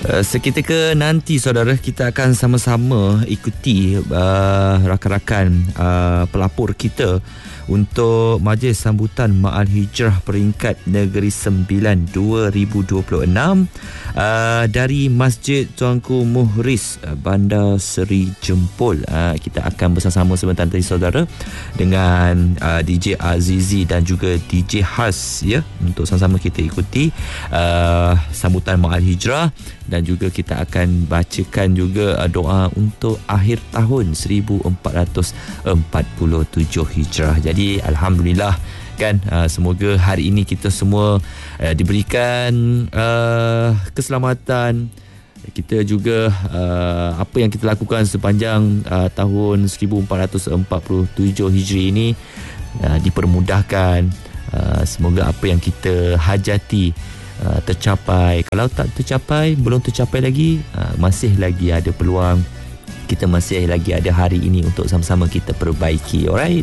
Seketika nanti saudara, kita akan sama-sama ikuti rakan-rakan pelapor kita untuk majlis sambutan Ma'al Hijrah peringkat Negeri Sembilan 2026 dari Masjid Tuanku Muhriz, Bandar Seri Jempol. Kita akan bersama-sama sebentar tadi saudara dengan DJ Azizi dan juga DJ Has, ya, untuk sama-sama kita ikuti sambutan Ma'al Hijrah, dan juga kita akan bacakan juga doa untuk akhir tahun 1447 Hijrah. Jadi alhamdulillah kan, semoga hari ini kita semua diberikan keselamatan. Kita juga apa yang kita lakukan sepanjang tahun 1447 Hijri ini dipermudahkan. Semoga apa yang kita hajati tercapai. Kalau tak tercapai, belum tercapai lagi, masih lagi ada peluang. Kita masih lagi ada hari ini untuk sama-sama kita perbaiki. Alright.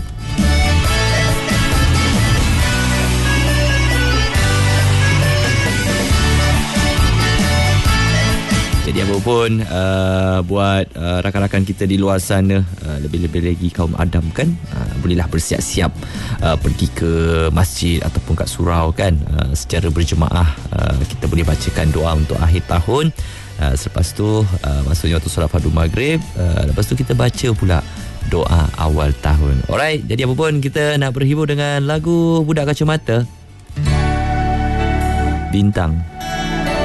Jadi apapun buat rakan-rakan kita di luar sana, lebih-lebih lagi kaum Adam kan, bolehlah bersiap-siap pergi ke masjid ataupun kat surau kan, secara berjemaah. Kita boleh bacakan doa untuk akhir tahun. Selepas tu maksudnya waktu solat fardu maghrib, lepas tu kita baca pula doa awal tahun. Alright, jadi apapun kita nak berhibur dengan lagu Budak Kacamata, Bintang.